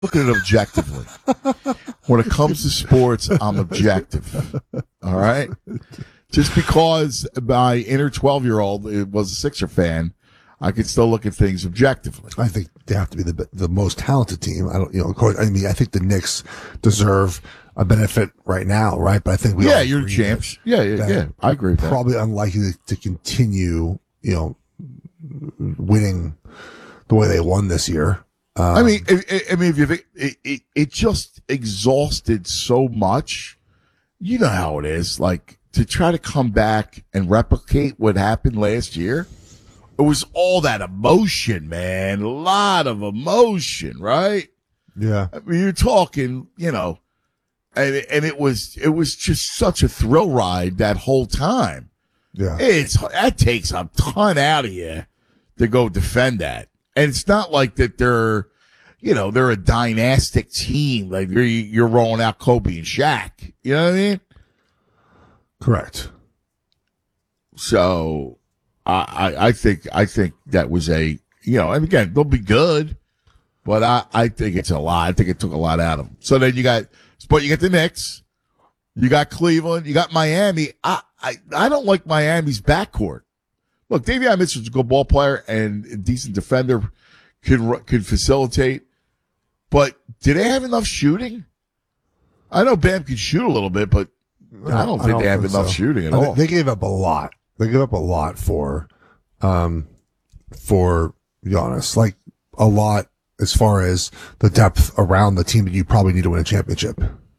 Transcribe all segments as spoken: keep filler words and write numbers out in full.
look at it objectively. When it comes to sports, I'm objective. All right? Just because my inner twelve-year-old was a Sixer fan, I can still look at things objectively. I think they have to be the the most talented team. I don't, you know, of course, I mean, I think the Knicks deserve a benefit right now, right? But I think we yeah, all you're agree champs. Yeah, yeah, yeah. I agree with that. Probably unlikely to continue, you know, winning the way they won this year. Um, I mean, I, I mean, if you think it, it, it just exhausted so much. You know how it is. Like to try to come back and replicate what happened last year. It was all that emotion, man. A lot of emotion, right? Yeah. I mean, you're talking, you know, and and it was it was just such a thrill ride that whole time. Yeah. It's that takes a ton out of you to go defend that. And it's not like that they're, you know, they're a dynastic team. Like you're, you're rolling out Kobe and Shaq. You know what I mean? Correct. So I, I, I think, I think that was a, you know, and again, they'll be good, but I, I think it's a lot. I think it took a lot out of them. So then you got, but you got the Knicks, you got Cleveland, you got Miami. I, I, I don't like Miami's backcourt. Look, Davion Mitchell's a good ball player and a decent defender, could could facilitate. But do they have enough shooting? I know Bam can shoot a little bit, but I don't think I don't they have enough so. shooting at I all. They gave up a lot. They gave up a lot for, um, for Giannis. Like a lot as far as the depth around the team that you probably need to win a championship.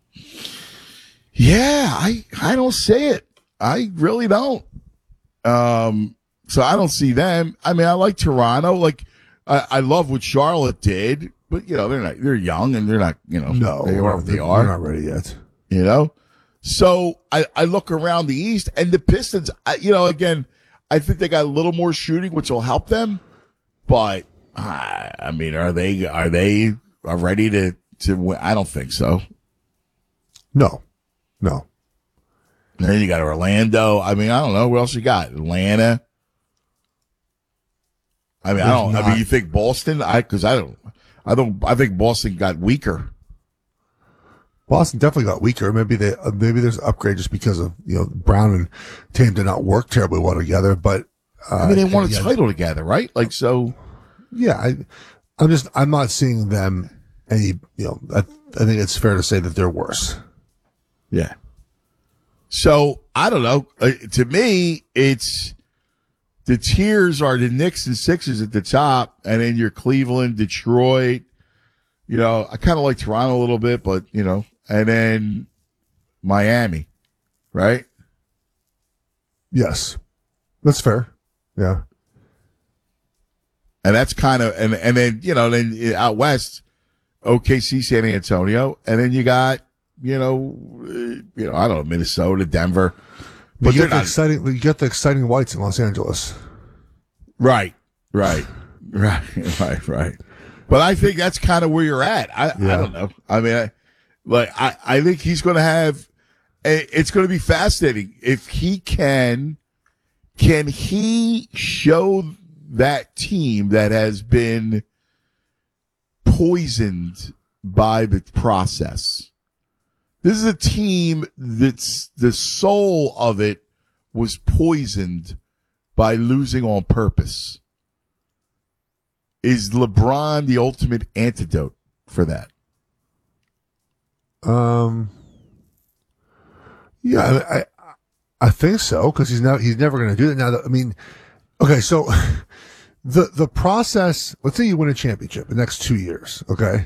Yeah, I I don't see it. I really don't. Um. So I don't see them. I mean, I like Toronto. Like, I, I love what Charlotte did, but you know, they're not. They're young and they're not. You know, no, they are what they they're, are. They're not ready yet. You know, so I, I look around the East and the Pistons. I, you know, again, I think they got a little more shooting, which will help them. But uh, I mean, are they are they are ready to to win? I don't think so. No, no. And then you got Orlando. I mean, I don't know what else you got. Atlanta. I mean, There's I don't. Not, I mean, you think Boston? I because I don't. I don't. I think Boston got weaker. Boston definitely got weaker. Maybe they. Uh, maybe there's an upgrade just because of you know Brown and Tatum did not work terribly well together. But uh, I mean, they won a yeah, title together, right? Like so. Yeah, I. I'm just. I'm not seeing them any. You know, I, I think it's fair to say that they're worse. Yeah. So I don't know. Uh, to me, it's. The tiers are the Knicks and Sixers at the top, and then your Cleveland, Detroit. You know, I kind of like Toronto a little bit, but, you know, and then Miami, right? Yes. That's fair. Yeah. And that's kind of, and, and then, you know, then out west, O K C, San Antonio, and then you got, you know, you know, I don't know, Minnesota, Denver. But you get the not, exciting, you get the exciting whites in Los Angeles. Right, right, right, right, right. But I think that's kind of where you're at. I, yeah. I don't know. I mean, I, like, I, I think he's going to have, it's going to be fascinating. If he can, can he show that team that has been poisoned by the process? This is a team that's the soul of it was poisoned by losing on purpose. Is LeBron the ultimate antidote for that? Um, yeah, I, I, I think so because he's not. He's never going to do that. Now, I mean, okay, so the the process. Let's say you win a championship the next two years. Okay,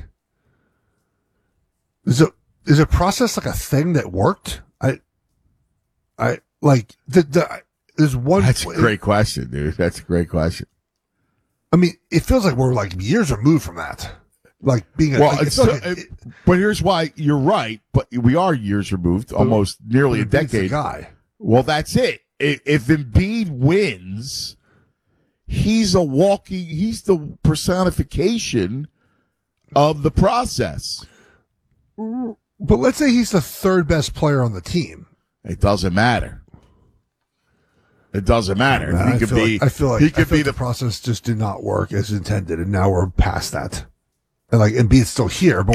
is it is a process like a thing that worked? I, I like the the. There's one. That's a great question, dude. That's a great question. I mean, it feels like we're like years removed from that. Like being a, well, like, it's, like it, it, but here's why you're right. But we are years removed, almost nearly a decade. Guy. Well, that's it. If, if Embiid wins, he's a walking. He's the personification of the process. But let's say he's the third best player on the team. It doesn't matter. It doesn't matter. Man, he could be. Like, I feel like he could I feel be like the, the process just did not work as intended, and now we're past that. and like Embiid's still here, but